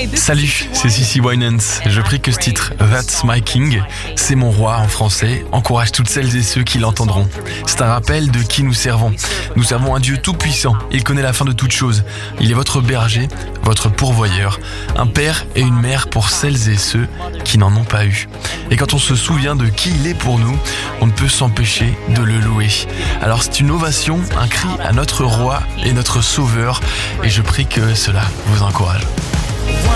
Salut, c'est Sissy Winans. Je prie que ce titre, That's My King, c'est mon roi en français, encourage toutes celles et ceux qui l'entendront. C'est un rappel de qui nous servons. Nous servons un Dieu tout-puissant. Il connaît la fin de toutes choses. Il est votre berger, votre pourvoyeur, un père et une mère pour celles et ceux qui n'en ont pas eu. Et quand on se souvient de qui il est pour nous, on ne peut s'empêcher de le louer. Alors c'est une ovation, un cri à notre roi et notre sauveur, et je prie que cela vous encourage.